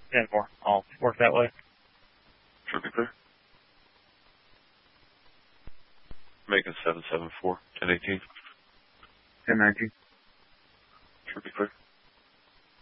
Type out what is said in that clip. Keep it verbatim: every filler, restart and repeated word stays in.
ten four. I'll work that way. Should be clear. Making seven seven four, ten eighteen. ten nineteen. Should be clear.